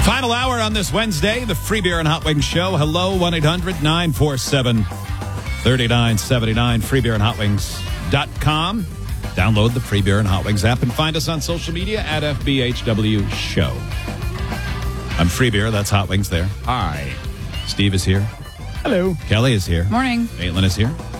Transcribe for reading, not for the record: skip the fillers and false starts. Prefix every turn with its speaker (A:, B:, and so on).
A: Final hour on this Wednesday, the Free Beer and Hot Wings Show. Hello, 1-800-947-3979, freebeerandhotwings.com. Download the Free Beer and Hot Wings app and find us on social media at FBHW Show. I'm Free Beer, that's Hot Wings there. Hi. Steve is here.
B: Hello.
A: Kelly is here.
C: Morning.
A: Caitlin is here.